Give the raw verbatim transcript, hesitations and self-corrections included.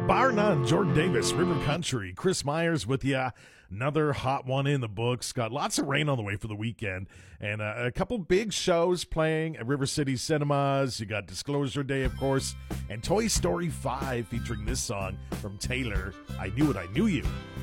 Bar none, Jordan Davis, River Country, Chris Myers with you. Another hot one in the books. Got lots of rain on the way for the weekend. And uh, a couple big shows playing at River City Cinemas. You got Disclosure Day, of course, and Toy Story five featuring this song from Taylor, I Knew It, I Knew You.